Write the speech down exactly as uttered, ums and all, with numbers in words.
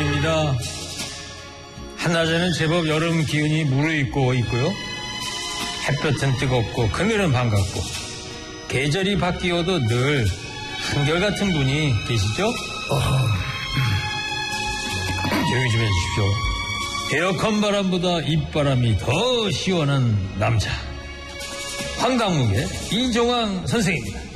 계절입니다. 한낮에는 제법 여름 기운이 무르익고 있고요. 햇볕은 뜨겁고 그늘은 반갑고 계절이 바뀌어도 늘 한결같은 분이 계시죠? 어... 조용히 좀 해주십시오. 에어컨 바람보다 입바람이 더 시원한 남자 황당무계 이종황 선생입니다.